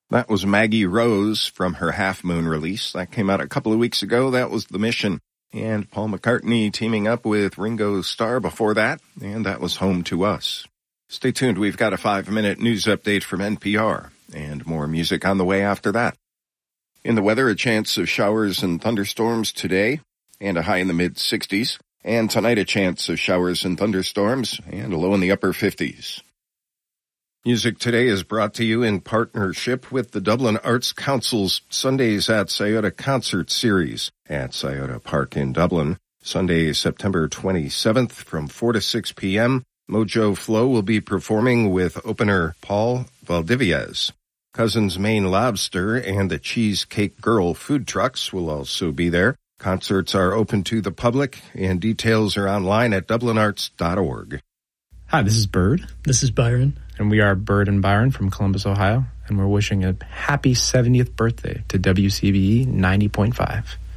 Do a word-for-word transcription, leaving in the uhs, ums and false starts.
That was Maggie Rose from her Half Moon release. That came out a couple of weeks ago. That was The Mission. And Paul McCartney teaming up with Ringo Starr before that. And that was Home to Us. Stay tuned. We've got a five-minute news update from N P R. And more music on the way after that. In the weather, a chance of showers and thunderstorms today. And a high in the mid-sixties. And tonight, a chance of showers and thunderstorms. And a low in the upper fifties. Music Today is brought to you in partnership with the Dublin Arts Council's Sundays at Scioto concert series at Scioto Park in Dublin. Sunday, September twenty-seventh from four to six p.m. Mojo Flow will be performing with opener Paul Valdivieso. Cousin's Maine Lobster and the Cheesecake Girl food trucks will also be there. Concerts are open to the public and details are online at dublin arts dot org. Hi, this is Bird. This is Byron. And we are Bird and Byron from Columbus, Ohio. And we're wishing a happy seventieth birthday to W C B E ninety point five.